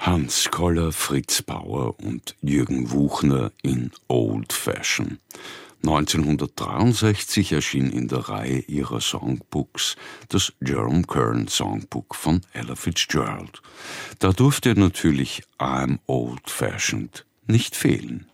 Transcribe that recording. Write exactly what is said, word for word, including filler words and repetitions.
Hans Koller, Fritz Bauer und Jürgen Wuchner in Old Fashion. neunzehnhundertdreiundsechzig erschien in der Reihe ihrer Songbooks das Jerome Kern Songbook von Ella Fitzgerald. Da durfte natürlich I'm Old Fashioned nicht fehlen.